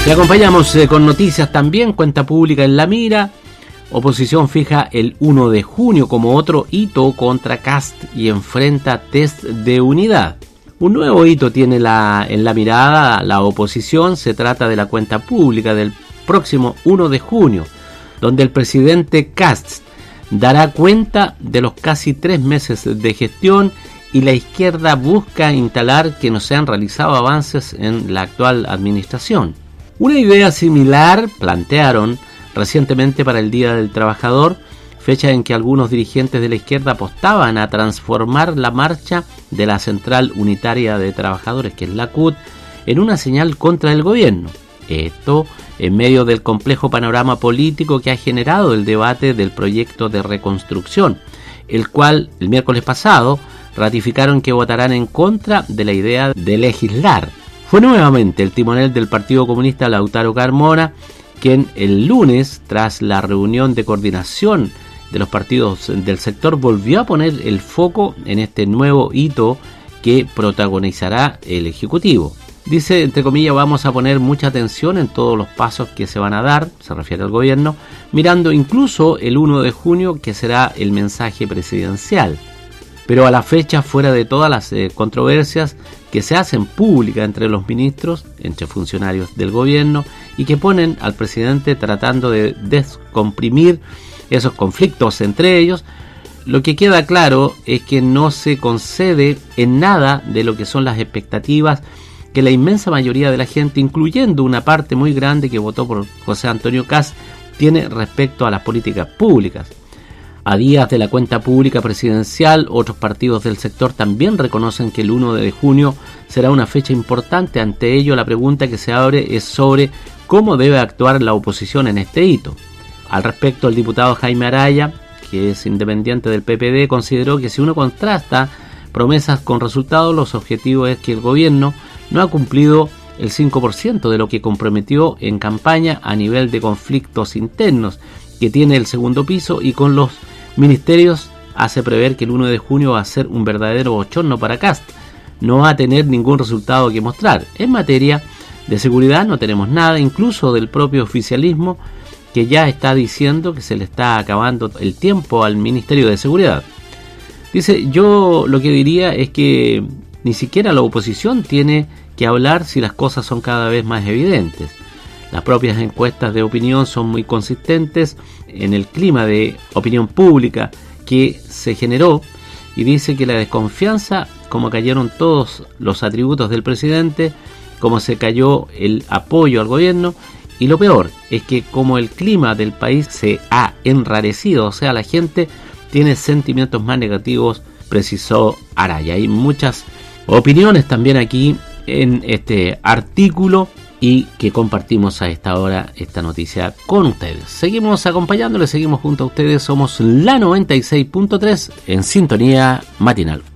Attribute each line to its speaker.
Speaker 1: Le acompañamos con noticias también. Cuenta pública en la mira. Oposición fija el 1 de junio como otro hito contra Kast y enfrenta test de unidad. Un nuevo hito tiene en la mirada la oposición. Se trata de la cuenta pública del próximo 1 de junio, donde el presidente Kast dará cuenta de los casi 3 meses de gestión y la izquierda busca instalar que no se han realizado avances en la actual administración. Una idea similar plantearon recientemente para el Día del Trabajador, fecha en que algunos dirigentes de la izquierda apostaban a transformar la marcha de la Central Unitaria de Trabajadores, que es la CUT, en una señal contra el gobierno. Esto en medio del complejo panorama político que ha generado el debate del proyecto de reconstrucción, el cual el miércoles pasado ratificaron que votarán en contra de la idea de legislar. Fue nuevamente el timonel del Partido Comunista, Lautaro Carmona, quien el lunes, tras la reunión de coordinación de los partidos del sector, volvió a poner el foco en este nuevo hito que protagonizará el Ejecutivo. Dice, entre comillas, vamos a poner mucha atención en todos los pasos que se van a dar, se refiere al gobierno, mirando incluso el 1 de junio, que será el mensaje presidencial. Pero a la fecha, fuera de todas las controversias que se hacen públicas entre los ministros, entre funcionarios del gobierno, y que ponen al presidente tratando de descomprimir esos conflictos entre ellos, lo que queda claro es que no se concede en nada de lo que son las expectativas que la inmensa mayoría de la gente, incluyendo una parte muy grande que votó por José Antonio Kast, tiene respecto a las políticas públicas. A días de la cuenta pública presidencial, otros partidos del sector también reconocen que el 1 de junio será una fecha importante. Ante ello, la pregunta que se abre es sobre cómo debe actuar la oposición en este hito. Al respecto, el diputado Jaime Araya, que es independiente del PPD, consideró que si uno contrasta promesas con resultados, los objetivos es que el gobierno no ha cumplido el 5% de lo que comprometió en campaña a nivel de conflictos internos que tiene el segundo piso, y con los ministerios hace prever que el 1 de junio va a ser un verdadero bochorno para Kast. No va a tener ningún resultado que mostrar. En materia de seguridad no tenemos nada, incluso del propio oficialismo, que ya está diciendo que se le está acabando el tiempo al Ministerio de Seguridad. Dice, yo lo que diría es que ni siquiera la oposición tiene que hablar si las cosas son cada vez más evidentes. Las propias encuestas de opinión son muy consistentes en el clima de opinión pública que se generó, y dice que la desconfianza, como cayeron todos los atributos del presidente, como se cayó el apoyo al gobierno, y lo peor es que como el clima del país se ha enrarecido, o sea, la gente tiene sentimientos más negativos, precisó Araya. Hay muchas opiniones también aquí en este artículo y que compartimos a esta hora esta noticia con ustedes. Seguimos acompañándoles, seguimos junto a ustedes, somos la 96.3 en sintonía matinal.